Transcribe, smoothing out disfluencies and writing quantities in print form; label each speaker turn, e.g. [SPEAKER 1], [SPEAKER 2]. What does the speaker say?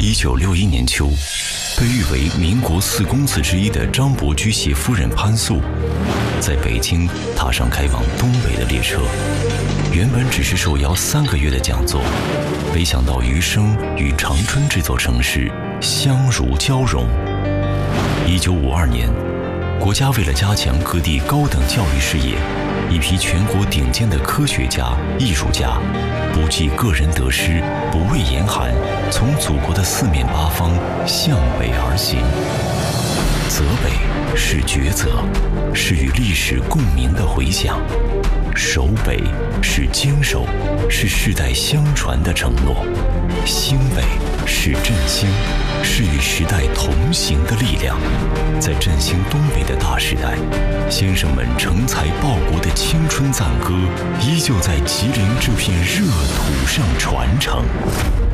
[SPEAKER 1] 1961年秋，被誉为民国4公子之一的张伯驹携夫人潘素，在北京踏上开往东北的列车。原本只是受邀3个月的讲座，没想到余生与长春这座城市相濡交融。1952年，国家为了加强各地高等教育事业，一批全国顶尖的科学家、艺术家，不计个人得失，不畏严寒，从祖国的4面8方向北而行。泽北是抉择，是与历史共鸣的回响；守北是坚守，是世代相传的承诺；兴北是振兴，是与时代同行的力量。在振兴东北的大时代，先生们成才报国的青春赞歌，依旧在吉林这片热土上传承。